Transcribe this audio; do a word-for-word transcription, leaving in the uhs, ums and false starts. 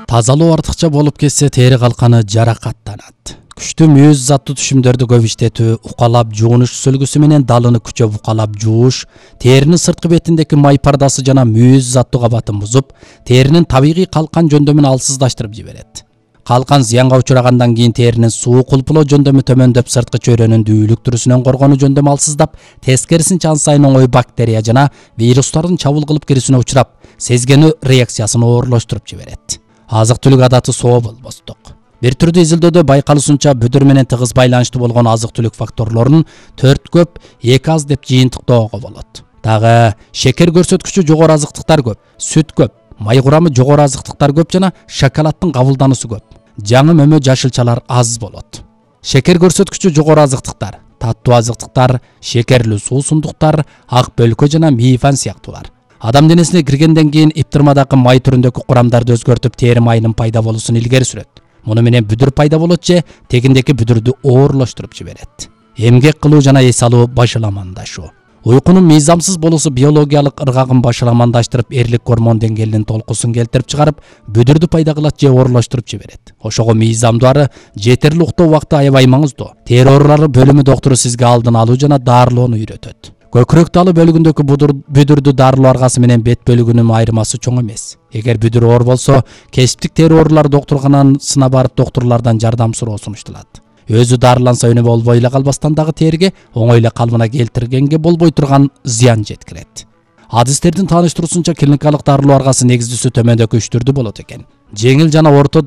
Тазалоо артыкча болуп кетсе тери калканы жаракаттанат. Күчтүү мүйүз заттуу түшүмдөрдү көп иштетүү, укалап жуунуш сүлгүсү менен далыны күчөп укалап жууш, теринин сырткы бетиндеги май пардасы жана мүйүз заттуу кабатын бузуп, теринин табигый калкан жөндөмүн алсыздаштырып жиберет. Калкан зыянга учурагандан кийин теринин суу кулпулоо жөндөмү төмөндөп, сырткы чөйрөнүн дүүлүктүрүсүнөн коргонуу жөндөмү алсыздап, тескерисинче ан сайын оңой бактерия жана вирустардын чабуул кылып кирүүсүнө учурап, сезгенүү реакциясын оорлоштуруп жиберет. Азык-түлүк адаты соо болбостук. Бир түрдүү изилдөөдө байкалуусунча бүдүр менен тыгыз байланыштуу болгон азык-түлүк факторлорунун төрт көп, эки аз деп жыйынтыктоого болот. Дагы шекер көрсөткүчү жогору азыктыктар көп, сүт көп, май курамы жогору азыктыктар көп жана шоколаддын кабылдануусу көп. Жаңы мөмө жашылчалар аз болот. Шекер көрсөткүчү жогору азыктыктар, таттуу азыктыктар, шекерлүү суусундуктар, ак бөлкө жана мейфан сыяктуулар. Адам денесине киргенден кийин иптирмадагы май түрүндөгү курамдарды өзгөртүп, тери майынын пайда болуусун илгери сүрөт. Муну менен бүдүр пайда болот же тегиндеги бүдүрдү оорлоштуруп жиберет. Эмгек кылуу жана эс алуу башаламандашуу. Уйкунун мыйзамсыз болуусу биологиялык ыргагын башаламандаштырып, эрлик гормон деңгээлинин толкусун келтирип чыгарып, бүдүрдү пайда кылат же оорлоштуруп жиберет. Ошого мыйзамдуу ары жетерли уктоо убакыты аябай маңыздуу. Тери оорулары бөлүмү доктору сизге алдын алуу жана дарылоону үйрөтөт. Көкүрөк талы бөлүгүндөгү бүдүрдү дарылоо аргасы менен бет бөлүгүнүн айырмасы чоң эмес. Эгер бүдүр оор болсо, кесиптик тери оорулар доктурканасына барып доктурлардан жардам суроо сунушталат. Өзү дарыланса өнү болбой эле калбастан дагы териге оңой эле калыбына келтиргенге болбой турган зыян жеткирет. Адистердин тааныштыруусунча клиникалык дарылоо аргасы негиздүүсү төмөндөгү үч түрдүү болот экен. Жеңил жана орто